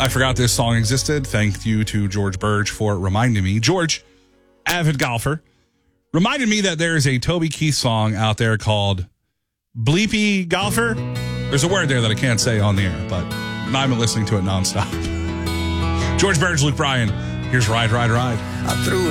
I forgot this song existed. Thank you to George Burge for reminding me. George, avid golfer, reminded me that there is a Toby Keith song out there called Bleepy Golfer. There's a word there that I can't say on the air, but I've been listening to it nonstop. George Burge, Luke Bryan. Here's Ride, Ride, Ride. I threw